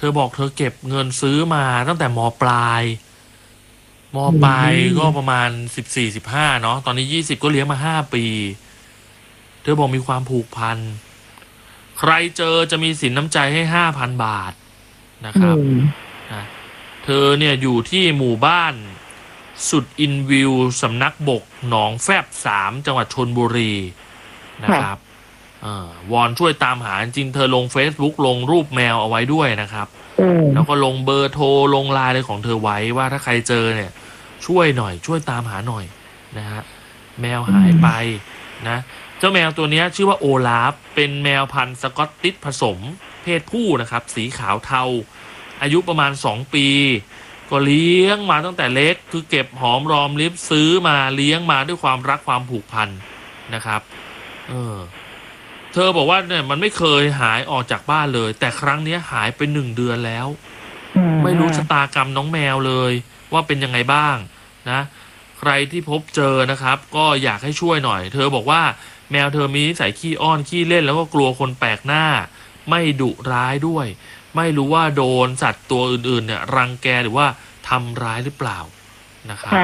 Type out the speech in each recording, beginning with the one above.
ธอบอกเธอเก็บเงินซื้อมาตั้งแต่ม.ปลายก็ประมาณ14-15เนาะตอนนี้20ก็เลี้ยงมา5 ปีเธอบอกมีความผูกพันใครเจอจะมีสินน้ำใจให้5,000 บาทนะครับนะเธอเนี่ยอยู่ที่หมู่บ้านสุดอินวิวสำนักบกหนองแฟบ3จังหวัดชลบุรีนะครับวอนช่วยตามหาจริงเธอลง Facebook ลงรูปแมวเอาไว้ด้วยนะครับแล้วก็ลงเบอร์โทรลงไลน์เลยของเธอไว้ว่าถ้าใครเจอเนี่ยช่วยหน่อยช่วยตามหาหน่อยนะฮะแมวหายไปนะเจ้าแมวตัวนี้ชื่อว่าโอลาฟเป็นแมวพันธุ์สกอตติชผสมเพศผู้นะครับสีขาวเทาอายุประมาณ2 ปีก็เลี้ยงมาตั้งแต่เล็กคือเก็บหอมรอมริบซื้อมาเลี้ยงมาด้วยความรักความผูกพันนะครับเธอบอกว่าเนี่ยมันไม่เคยหายออกจากบ้านเลยแต่ครั้งนี้หายไป1 เดือนแล้วไม่รู้ชะตากรรมน้องแมวเลยว่าเป็นยังไงบ้างนะใครที่พบเจอนะครับก็อยากให้ช่วยหน่อยเธอบอกว่าแมวเธอมีนิสัยขี้อ้อนขี้เล่นแล้วก็กลัวคนแปลกหน้าไม่ดุร้ายด้วยไม่รู้ว่าโดนสัตว์ตัวอื่นๆเนี่ยรังแกหรือว่าทำร้ายหรือเปล่านะครับ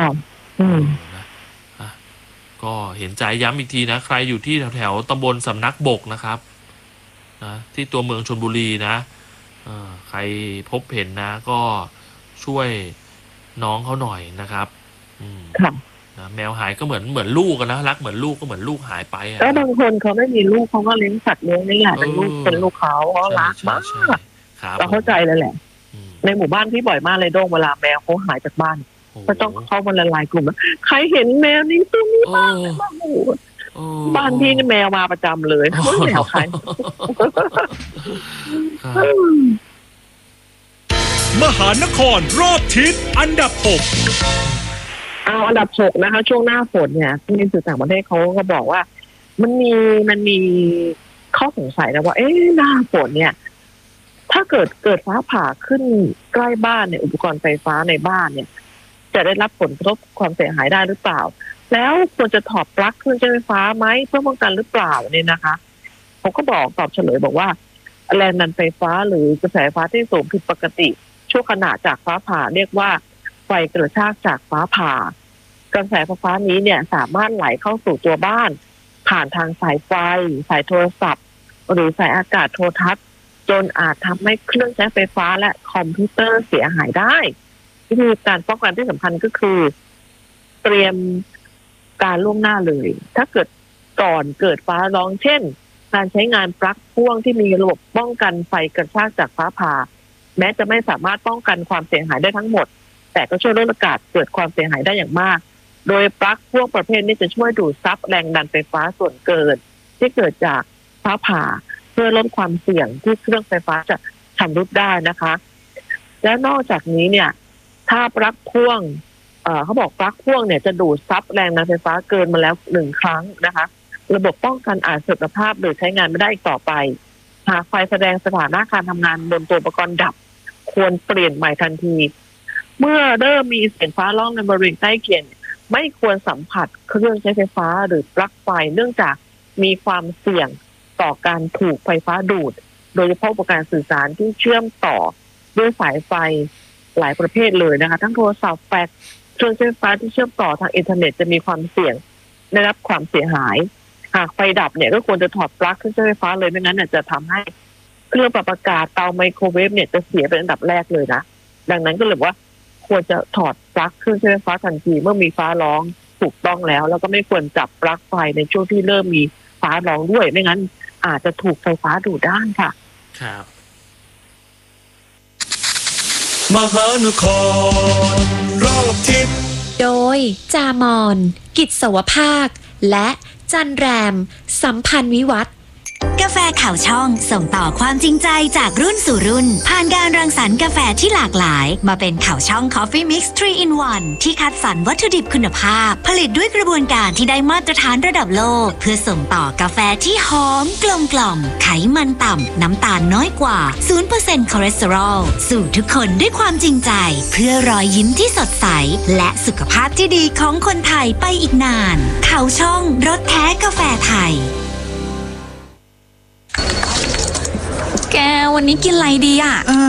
ก็เห็นใจย้ำอีกทีนะใครอยู่ที่แถวๆตำบลสำนักบกนะครับนะที่ตัวเมืองชลบุรีนะใครพบเห็นนะก็ช่วยน้องเขาหน่อยนะครับนะแมวหายก็เหมือนลูกกันนะรักเหมือนลูกก็เหมือนลูกหายไปแล้วบางคนเขาไม่มีลูกเขาก็เลี้ยงสัตว์เลี้ยงนี่แหละเป็นลูกเขารักมากเราเข้าใจเลยแหละในหมู่บ้านพี่บ่อยมากเลยโด่งเวลาแมวเขาหายจากบ้านก็ต้องเข้ามาละลายกลุ่มใครเห็นแมวนี้ตัวนี้บ้านบ้านพี่นี่แมวมาประจำเลยแมวใครมหานครรอบทิศอันดับ 6 อันดับ 6นะคะช่วงหน้าฝนเนี่ยที่สื่อต่างประเทศเขาก็บอกว่ามันมีข้อสงสัยนะว่าหน้าฝนเนี่ยถ้าเกิดฟ้าผ่าขึ้นใกล้บ้านเนี่ยอุปกรณ์ไฟฟ้าในบ้านเนี่ยจะได้รับผลกระทบความเสียหายได้หรือเปล่าแล้วควรจะถอดปลั๊กเครื่องใช้ไฟฟ้าไหมเพื่อป้องกันหรือเปล่าเนี่ยนะคะเขาก็บอกตอบเฉลยบอกว่าแรงดันไฟฟ้าหรือกระแสไฟฟ้าที่สูงผิดปกติชั่วขณะจากฟ้าผ่าเรียกว่าไฟกระชากจากฟ้าผ่ากระแสไฟฟ้านี้เนี่ยสามารถไหลเข้าสู่ตัวบ้านผ่านทางสายไฟสายโทรศัพท์หรือสายอากาศโทรทัศน์จนอาจทำให้เครื่องใช้ไฟฟ้าและคอมพิวเตอร์เสียหายได้วิธีการป้องกันที่สำคัญก็คือเตรียมการล่วงหน้าเลยถ้าเกิดก่อนเกิดฟ้าร้องเช่นการใช้งานปลั๊กพ่วงที่มีระบบป้องกันไฟกระชากจากฟ้าผ่าแม้จะไม่สามารถป้องกันความเสียหายได้ทั้งหมดแต่ก็ช่วยลดโอกาสเกิดความเสียหายได้อย่างมากโดยปลั๊กพ่วงประเภทนี้จะช่วยดูดซับแรงดันไฟฟ้าส่วนเกินที่เกิดจากฟ้าผ่าเพื่อลดความเสี่ยงที่เครื่องไฟฟ้าจะชำรุดได้นะคะและนอกจากนี้เนี่ยถ้าปลั๊กพ่วงเขาบอกปลั๊กพ่วงเนี่ยจะดูดซับแรงดันไฟฟ้าเกินมาแล้ว1 ครั้งนะคะระบบป้องกันอาจเสื่อมสภาพหรือใช้งานไม่ได้อีกต่อไปหากไฟแสดงสถานะการทำงานบนตัวอุปกรณ์ดับควรเปลี่ยนใหม่ทันทีเมื่อเริ่มมีเสียงฟ้าร้องในบริเวณใกล้เคียงไม่ควรสัมผัสเครื่องใช้ไฟฟ้าหรือปลั๊กไฟเนื่องจากมีความเสี่ยงต่อการถูกไฟฟ้าดูดโดยเฉพาะอุปกรณ์สื่อสารที่เชื่อมต่อด้วยสายไฟหลายประเภทเลยนะคะทั้งโทรศัพท์แฟกซ์เครื่องใช้ไฟฟ้าที่เชื่อมต่อทางอินเทอร์เน็ตจะมีความเสี่ยงได้รับความเสียหายหากไฟดับเนี่ยก็ควรจะถอดปลั๊กเครื่องใช้ไฟฟ้าเลยไม่งั้นเนี่ยจะทำให้เครื่องปรับอากาศเตาไมโครเวฟเนี่ยจะเสียเป็นอันดับแรกเลยนะดังนั้นก็เลยว่าควรจะถอดปลั๊กเครื่องใช้ไฟฟ้าทันทีเมื่อมีฟ้าร้องถูกต้องแล้วก็ไม่ควรจับปลั๊กไฟในช่วงที่เริ่มมีฟ้าร้องด้วยไม่งั้นอาจจะถูกไฟฟ้าดูดได้ค่ะครับมหานครรอบทิศโดยจามอนกิจสวภาคและจันแรมสัมพันธ์วิวัฒน์กาแฟข่าวช่องส่งต่อความจริงใจจากรุ่นสู่รุ่นผ่านการรังสรรค์กาแฟที่หลากหลายมาเป็นข่าวช่อง Coffee Mix 3 in 1 ที่คัดสรรวัตถุดิบคุณภาพผลิตด้วยกระบวนการที่ได้มาตรฐานระดับโลกเพื่อส่งต่อกาแฟที่หอมกลมกล่อมไขมันต่ำน้ำตาลน้อยกว่า 0% คอเลสเตอรอลสู่ทุกคนด้วยความจริงใจเพื่อรอยยิ้มที่สดใสและสุขภาพที่ดีของคนไทยไปอีกนานข่าวช่องรสแท้กาแฟไทยแกวันนี้กินอะไรดีอ่ะ